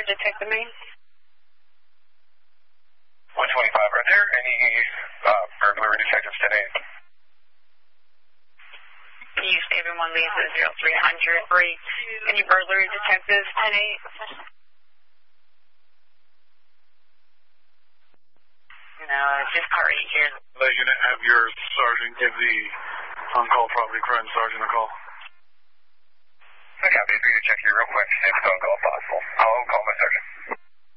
Detective Main. 125 right there. Any burglary detectives today? Use everyone leaves at 0300. Any burglary detectives 10-8? No, it's just car 8 here. The unit, have your sergeant give the on-call property crime sergeant a call. Okay, I'll be free to check here real quick. Next phone call possible. I'll call my sergeant.